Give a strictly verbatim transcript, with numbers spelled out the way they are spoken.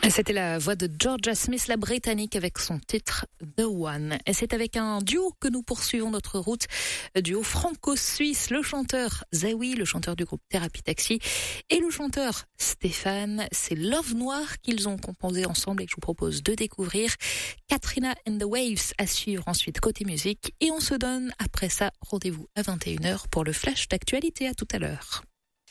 C'était la voix de Georgia Smith, la britannique, avec son titre The One. Et c'est avec un duo que nous poursuivons notre route, duo franco-suisse, le chanteur Zawi, le chanteur du groupe Thérapie Taxi, et le chanteur Stéphane. C'est Love Noir qu'ils ont composé ensemble et que je vous propose de découvrir. Katrina and the Waves à suivre ensuite côté musique. Et on se donne après ça rendez-vous à vingt et une heures pour le flash d'actualité. À tout à l'heure.